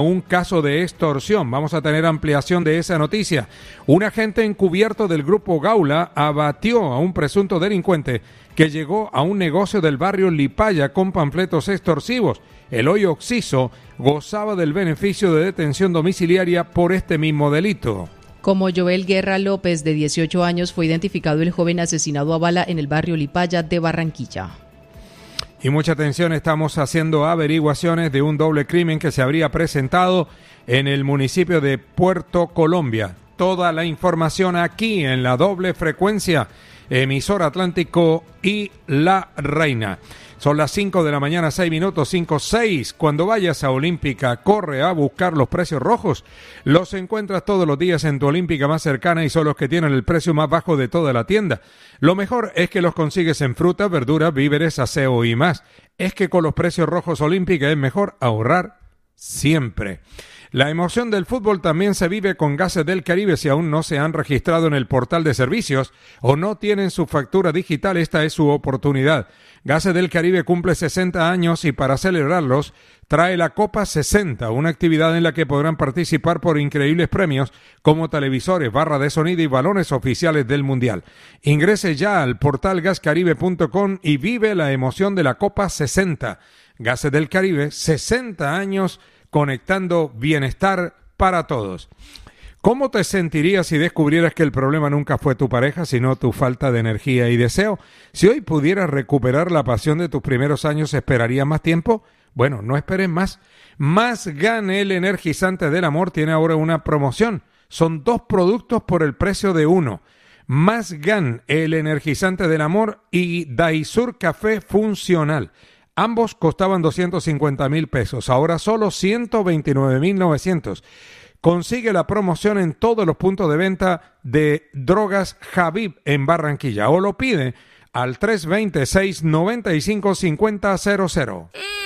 un caso de extorsión. Vamos a tener ampliación de esa noticia. Un agente encubierto del grupo Gaula abatió a un presunto delincuente que llegó a un negocio del barrio Lipaya con panfletos extorsivos. El hoy occiso gozaba del beneficio de detención domiciliaria por este mismo delito. Como Joel Guerra López, de 18 años, fue identificado el joven asesinado a bala en el barrio Lipaya de Barranquilla. Y mucha atención, estamos haciendo averiguaciones de un doble crimen que se habría presentado en el municipio de Puerto Colombia. Toda la información aquí en la doble frecuencia, emisor Atlántico y La Reina. Son las 5 de la mañana, 6 minutos, 5:06. Cuando vayas a Olímpica, corre a buscar los precios rojos. Los encuentras todos los días en tu Olímpica más cercana y son los que tienen el precio más bajo de toda la tienda. Lo mejor es que los consigues en fruta, verduras, víveres, aseo y más. Es que con los precios rojos Olímpica es mejor ahorrar siempre. La emoción del fútbol también se vive con Gases del Caribe. Si aún no se han registrado en el portal de servicios o no tienen su factura digital, esta es su oportunidad. Gases del Caribe cumple 60 años y para celebrarlos trae la Copa 60, una actividad en la que podrán participar por increíbles premios como televisores, barra de sonido y balones oficiales del Mundial. Ingrese ya al portal gascaribe.com y vive la emoción de la Copa 60. Gases del Caribe, 60 años conectando bienestar para todos. ¿Cómo te sentirías si descubrieras que el problema nunca fue tu pareja, sino tu falta de energía y deseo? Si hoy pudieras recuperar la pasión de tus primeros años, ¿esperarías más tiempo? Bueno, no esperes más. Más Gan, el energizante del amor, tiene ahora una promoción. Son 2 productos por el precio de uno. Más Gan, el energizante del amor, y Daisur Café Funcional. Ambos costaban 250,000 pesos, ahora solo 129,900. Consigue la promoción en todos los puntos de venta de Drogas Habib en Barranquilla o lo pide al 320-695-5000.